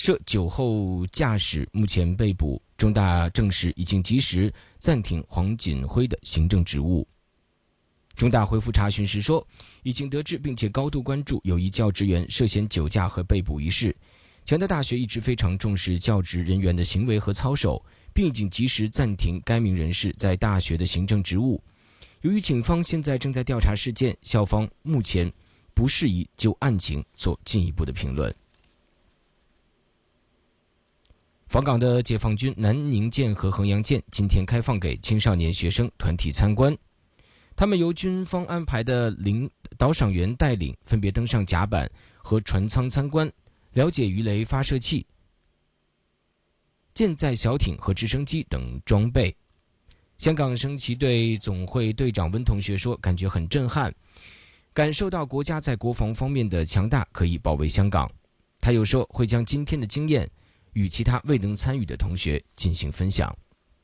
涉酒后驾驶目前被捕，中大证实已经及时暂停黄锦辉的行政职务。中大回复查询时说，已经得知并且高度关注有一教职员涉嫌酒驾和被捕一事，强调大学一直非常重视教职人员的行为和操守，并已经及时暂停该名人士在大学的行政职务。由于警方现在正在调查事件，校方目前不适宜就案情做进一步的评论。访港的解放军南宁舰和衡阳舰今天开放给青少年学生团体参观，他们由军方安排的导赏员带领，分别登上甲板和船舱参观，了解鱼雷发射器、舰载小艇和直升机等装备。香港升旗队总会队长温同学说，感觉很震撼，感受到国家在国防方面的强大，可以保卫香港。他又说，会将今天的经验与其他未能参与的同学进行分享。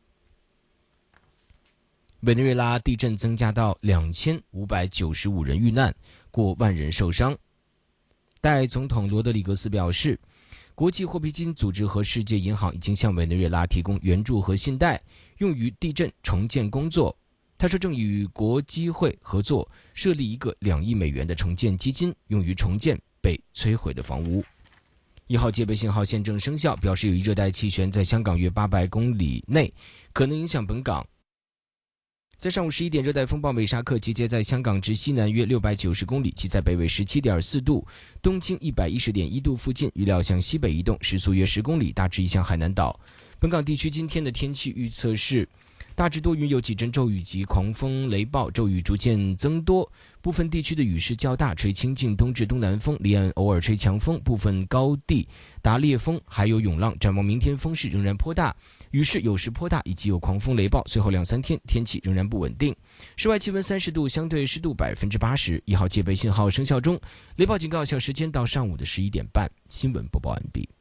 委内瑞拉地震增加到2595人遇难，过万人受伤。代总统罗德里格斯表示，国际货币基金组织和世界银行已经向委内瑞拉提供援助和信贷，用于地震重建工作。他说，正与国基会合作，设立一个2亿美元的重建基金，用于重建被摧毁的房屋。1号戒备信号现正生效，表示有一热带气旋在香港约800公里内，可能影响本港。在上午11点，热带风暴美沙克集结在香港之西南约690公里，即在北纬17.4度、东经110.1度附近，预料向西北移动，时速约10公里，大致移向海南岛。本港地区今天的天气预测是大致多云，有几阵骤雨及狂风雷暴，骤雨逐渐增多，部分地区的雨势较大，吹清劲东至东南风，离岸偶尔吹强风，部分高地达烈风，还有涌浪。展望明天风势仍然颇大，雨势有时颇大，以及有狂风雷暴。随后2-3天天气仍然不稳定。室外气温30度，相对湿度80%。1号戒备信号生效中，雷暴警告有效时间到上午的11点半。新闻播报完毕。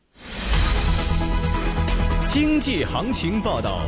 经济行情报道。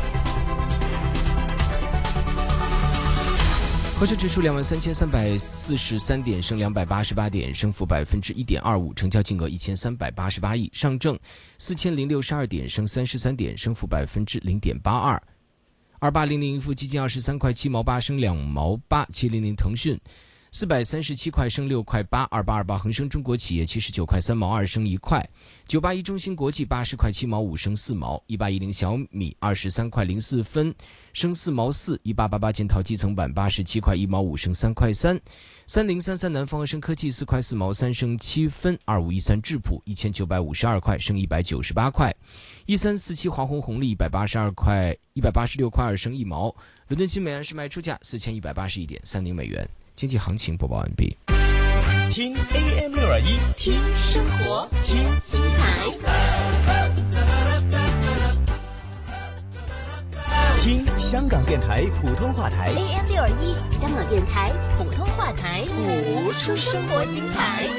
恒生指数23343点，升288点，升幅1.25%，成交金额1388亿。上证4062点，升33点，升幅0.82%。2800盈富基金23块7毛8，升2毛8。700腾讯437块，升6块8。2828恒生中国企业79块3毛2，升1块。981中芯国际80块7毛5，升4毛。1810小米23块04分，升4毛4。1888建陶基层板87块1毛5，升3块3。3033南方恒生科技4块4毛3，升7分。2513智普1952块，升198块。1347华虹红利186块2，升1毛。伦敦金每安士卖出价4181.30美元。经济行情播报完毕。 听 AM621， 听生活，听精彩， 听香港电台普通话台 AM621，香港电台普通话台，谱出生活精彩。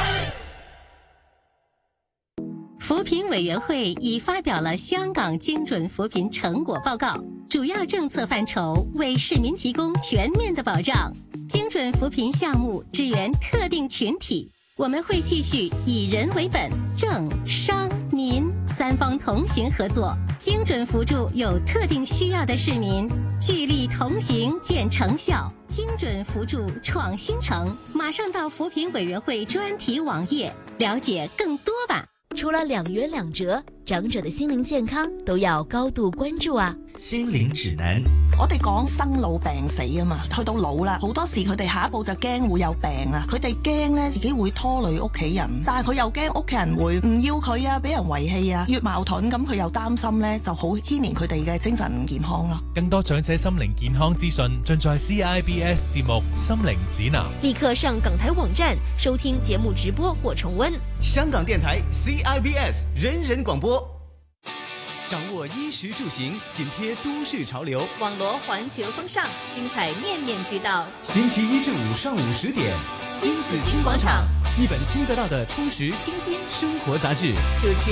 扶贫委员会已发表了香港精准扶贫成果报告，主要政策范畴为市民提供全面的保障。精准扶贫项目支援特定群体，我们会继续以人为本，政商民3方同行合作，精准扶助有特定需要的市民，聚力同行见成效。精准扶助创新城，马上到扶贫委员会专题网页了解更多吧。 除了2元2折，长者的心灵健康都要高度关注啊。 心靈指南， 我哋講生老病死啊嘛，去到老啦，好多時佢哋下一步就驚會有病啊，佢哋驚咧自己會拖累屋企人，但係佢又驚屋企人會唔要佢啊，俾人遺棄啊，越矛盾咁佢又擔心咧，就好牽連佢哋嘅精神健康咯。 更多長者心靈健康資訊盡在 CIBS 節目《心靈指南》， 立刻上港台網站收聽節目直播或重溫。 香港電台 CIBS 人人廣播。掌握衣食住行，緊貼都市潮流， 網羅環球風尚，精彩面面俱到。 星期1至5上午10點，新紫荊廣場，一本聽得到的充實清新生活雜誌。 主持